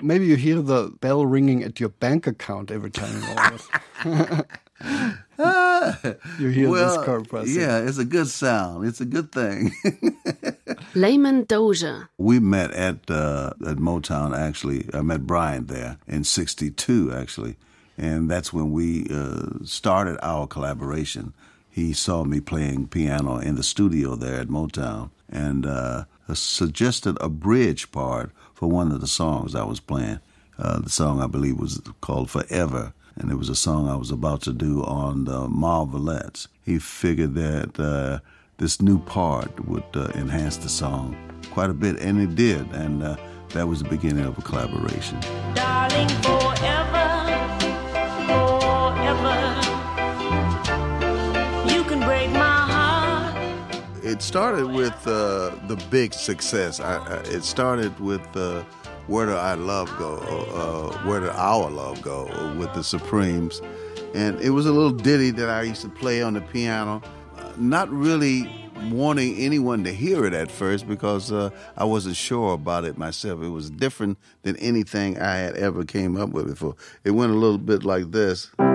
Maybe you hear the bell ringing at your bank account every time you almost. You hear this chord pressing. Yeah, it's a good sound. It's a good thing. Layman Dozier. We met at Motown, actually. I met Brian there in 1962, actually. And that's when we started our collaboration. He saw me playing piano in the studio there at Motown and suggested a bridge part for one of the songs I was playing. The song, I believe, was called Forever, and it was a song I was about to do on the Marvelettes. He figured that this new part would enhance the song quite a bit, and it did, and that was the beginning of a collaboration. Darling, forever, forever, you can break my heart. It started with the big success. It started with Where Did Our Love Go, Where Did Our Love Go with the Supremes. And it was a little ditty that I used to play on the piano, not really wanting anyone to hear it at first because I wasn't sure about it myself. It was different than anything I had ever came up with before. It went a little bit like this.